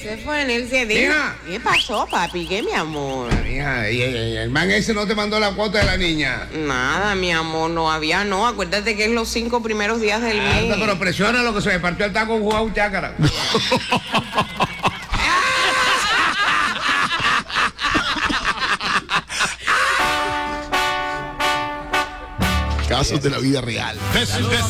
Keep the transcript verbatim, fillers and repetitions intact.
Se fue en el C D. Mija. ¿Qué pasó, papi? ¿Qué, mi amor? Mija, y, y- y el man ese no te mandó la cuota de la niña. Nada, mi amor, no había, no. Acuérdate que es los cinco primeros días del mes. Anda, pero presiona lo que se me partió el taco jugado un chácara. Casos de la vida real.